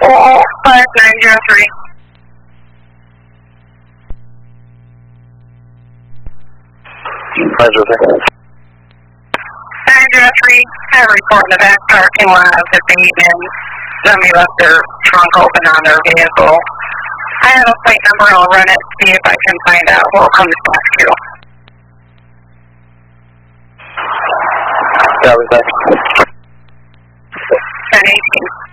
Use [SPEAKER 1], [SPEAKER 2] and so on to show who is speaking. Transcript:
[SPEAKER 1] 5903.
[SPEAKER 2] Roger, sir.
[SPEAKER 1] 903, I have a report in the back parking lot of the Bateman. Somebody left their trunk open on their vehicle. I have a plate number, I'll run it, see if I can find out who comes back to.
[SPEAKER 2] That was that.
[SPEAKER 1] 1018.